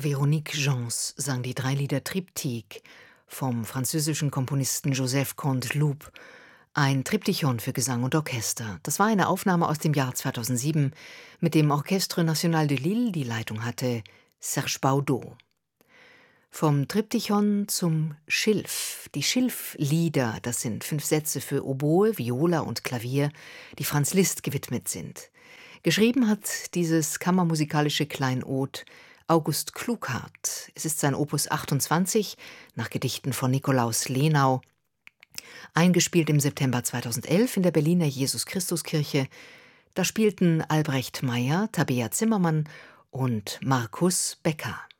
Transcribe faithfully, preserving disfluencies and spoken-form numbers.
Véronique Gens sang die drei Lieder Triptyque vom französischen Komponisten Joseph Canteloup, ein Triptychon für Gesang und Orchester. Das war eine Aufnahme aus dem Jahr zweitausendsieben, mit dem Orchestre National de Lille die Leitung hatte Serge Baudot. Vom Triptychon zum Schilf. Die Schilflieder, das sind fünf Sätze für Oboe, Viola und Klavier, die Franz Liszt gewidmet sind. Geschrieben hat dieses kammermusikalische Kleinod August Klughardt. Es ist sein Opus achtundzwanzig, nach Gedichten von Nikolaus Lenau, eingespielt im September zweitausendelf in der Berliner Jesus-Christus-Kirche. Da spielten Albrecht Meyer, Tabea Zimmermann und Markus Becker.